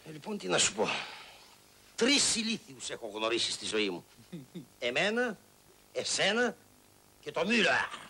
Λοιπόν, τι να σου πω. 3 ηλίθιους έχω γνωρίσει στη ζωή μου. Εμένα, εσένα και το Μιούλερ.